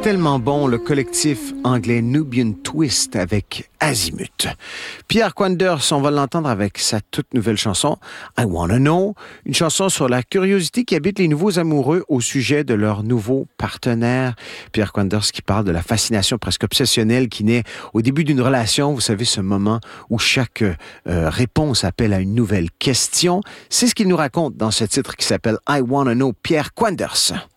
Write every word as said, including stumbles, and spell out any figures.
tellement bon, le collectif anglais Nubian Twist avec Azimut. Pierre Quanders, on va l'entendre avec sa toute nouvelle chanson I Wanna Know, une chanson sur la curiosité qui habite les nouveaux amoureux au sujet de leur nouveau partenaire. Pierre Quanders qui parle de la fascination presque obsessionnelle qui naît au début d'une relation. Vous savez, ce moment où chaque euh, réponse appelle à une nouvelle question. C'est ce qu'il nous raconte dans ce titre qui s'appelle I Wanna Know, Pierre Quanders.